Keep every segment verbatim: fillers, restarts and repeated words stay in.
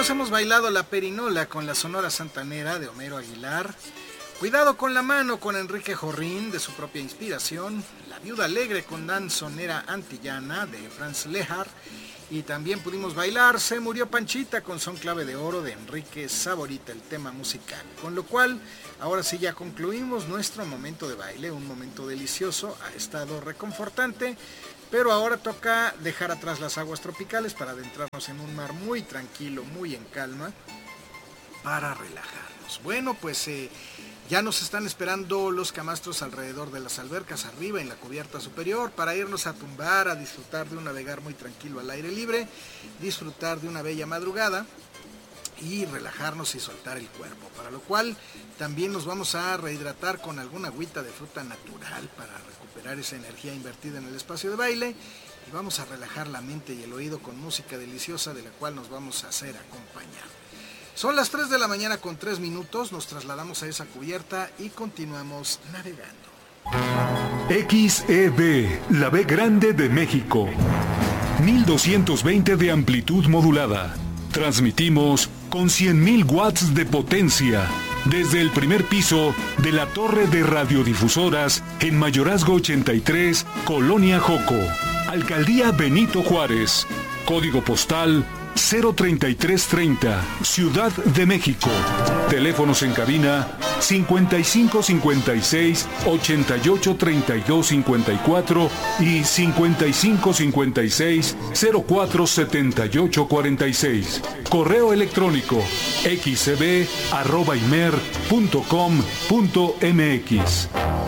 Niños, hemos bailado la perinola con la Sonora Santanera de Homero Aguilar, Cuidado con la mano con Enrique Jorrín de su propia inspiración, La Viuda Alegre con Danzonera Antillana de Franz Lehár, y también pudimos bailar Se Murió Panchita con Son Clave de Oro de Enrique Saborita, el tema musical. Con lo cual, ahora sí ya concluimos nuestro momento de baile, un momento delicioso, ha estado reconfortante, pero ahora toca dejar atrás las aguas tropicales para adentrarnos en un mar muy tranquilo, muy en calma, para relajarnos. Bueno, pues eh, ya nos están esperando los camastros alrededor de las albercas, arriba en la cubierta superior, para irnos a tumbar, a disfrutar de un navegar muy tranquilo al aire libre, disfrutar de una bella madrugada y relajarnos y soltar el cuerpo, para lo cual también nos vamos a rehidratar con alguna agüita de fruta natural para recuperar esa energía invertida en el espacio de baile, y vamos a relajar la mente y el oído con música deliciosa de la cual nos vamos a hacer acompañar. Son las tres de la mañana con tres minutos, nos trasladamos a esa cubierta y continuamos navegando. X E B, la B grande de México, mil doscientos veinte de amplitud modulada. Transmitimos con cien mil watts de potencia desde el primer piso de la torre de radiodifusoras en Mayorazgo ochenta y tres, Colonia Joco, Alcaldía Benito Juárez, código postal cero treinta y tres treinta, Ciudad de México. Teléfonos en cabina cincuenta y cinco cincuenta y seis ochenta y ocho treinta y dos cincuenta y cuatro y cincuenta y cinco cincuenta y seis cero cuatro setenta y ocho cuarenta y seis. Correo electrónico xcb arroba imer punto com punto mx.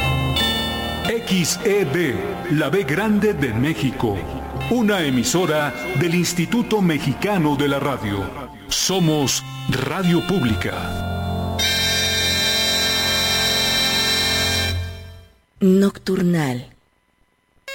X E B, la B grande de México. Una emisora del Instituto Mexicano de la Radio. Somos Radio Pública. Nocturnal.